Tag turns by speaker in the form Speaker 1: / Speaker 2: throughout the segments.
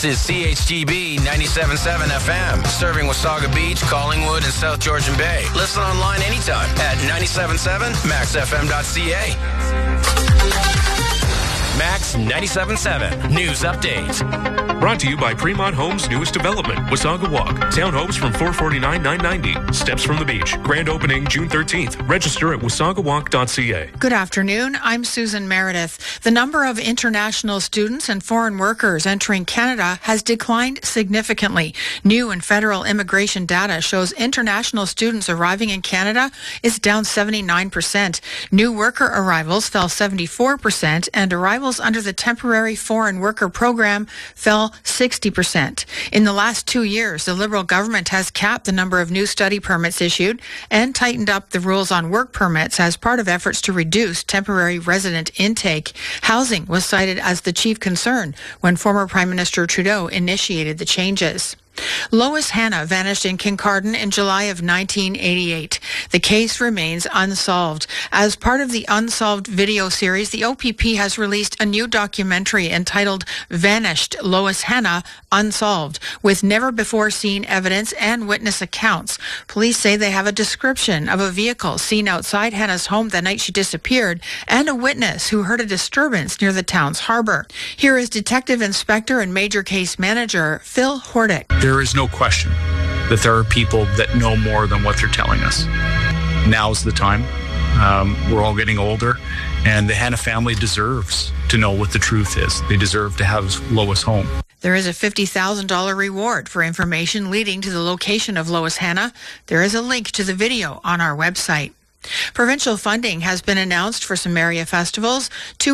Speaker 1: This is CHGB 97.7 FM, serving Wasaga Beach, Collingwood, and South Georgian Bay. Listen online anytime at 97.7 maxfm.ca. Max 97.7 News Update.
Speaker 2: Brought to you by Fremont Homes' newest development, Wasaga Walk. Townhomes from $449,990. Steps from the beach. Grand opening June 13th. Register at wasagawalk.ca.
Speaker 3: Good afternoon. I'm Susan Meredith. The number of international students and foreign workers entering Canada has declined significantly. New and federal immigration data shows international students arriving in Canada is down 79%. New worker arrivals fell 74%, and arrivals under the temporary foreign worker program fell 60%. In the last 2 years, the Liberal government has capped the number of new study permits issued and tightened up the rules on work permits as part of efforts to reduce temporary resident intake. Housing was cited as the chief concern when former Prime Minister Trudeau initiated the changes. Lois Hanna vanished in Kincardine in July of 1988. The case remains unsolved. As part of the Unsolved video series, the OPP has released a new documentary entitled Vanished Lois Hanna Unsolved, with never-before-seen evidence and witness accounts. Police say they have a description of a vehicle seen outside Hanna's home the night she disappeared and a witness who heard a disturbance near the town's harbor. Here is Detective Inspector and Major Case Manager Phil Hordick.
Speaker 4: There is no question that there are people that know more than what they're telling us. Now's the time. We're all getting older, and the Hanna family deserves to know what the truth is. They deserve to have Lois home.
Speaker 3: There is a $50,000 reward for information leading to the location of Lois Hanna. There is a link to the video on our website. Provincial funding has been announced for some area festivals.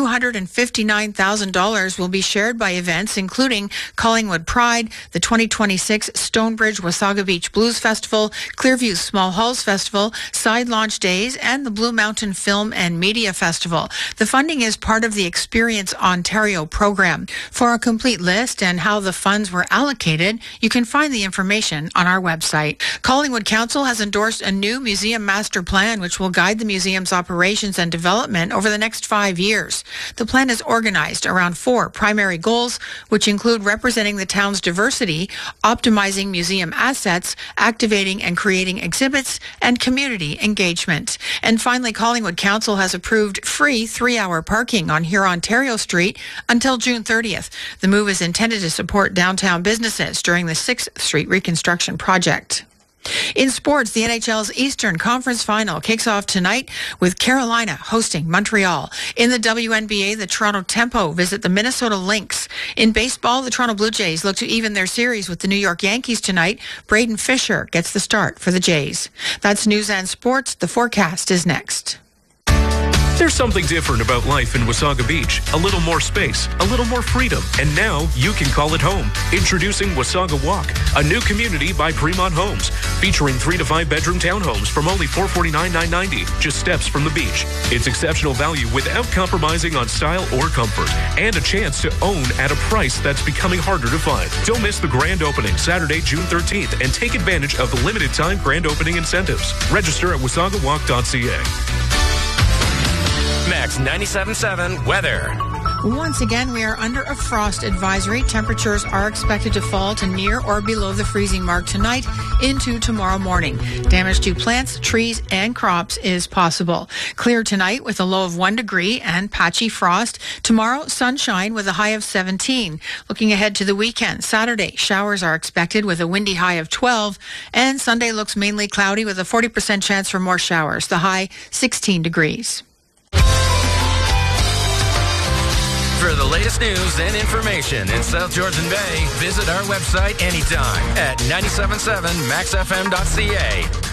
Speaker 3: $259,000 will be shared by events including Collingwood Pride, the 2026 Stonebridge Wasaga Beach Blues Festival, Clearview Small Halls Festival, Side Launch Days, and the Blue Mountain Film and Media Festival. The funding is part of the Experience Ontario program. For a complete list and how the funds were allocated, you can find the information on our website. Collingwood Council has endorsed a new museum master plan which will guide the museum's operations and development over the next 5 years. The plan is organized around 4 primary goals, which include representing the town's diversity, optimizing museum assets, activating and creating exhibits, and community engagement. And finally, Collingwood Council has approved free 3-hour parking on Hurontario Street until June 30th. The move is intended to support downtown businesses during the 6th Street reconstruction project. In sports, the NHL's Eastern Conference Final kicks off tonight with Carolina hosting Montreal. In the WNBA, the Toronto Tempo visit the Minnesota Lynx. In baseball, the Toronto Blue Jays look to even their series with the New York Yankees tonight. Braden Fisher gets the start for the Jays. That's News and Sports. The forecast is next.
Speaker 2: There's something different about life in Wasaga Beach. A little more space, a little more freedom, and now you can call it home. Introducing Wasaga Walk, a new community by Fremont Homes, featuring 3 to 5 bedroom townhomes from only $449,990, just steps from the beach. It's exceptional value without compromising on style or comfort, and a chance to own at a price that's becoming harder to find. Don't miss the grand opening Saturday, June 13th, and take advantage of the limited time grand opening incentives. Register at wasagawalk.ca.
Speaker 1: Max 97.7 weather.
Speaker 3: Once again, we are under a frost advisory. Temperatures are expected to fall to near or below the freezing mark tonight into tomorrow morning. Damage to plants, trees, and crops is possible. Clear tonight with a low of 1 degree and patchy frost. Tomorrow, sunshine with a high of 17. Looking ahead to the weekend, Saturday, showers are expected with a windy high of 12. And Sunday looks mainly cloudy with a 40% chance for more showers. The high, 16 degrees.
Speaker 1: For the latest news and information in South Georgian Bay, visit our website anytime at 97.7maxfm.ca.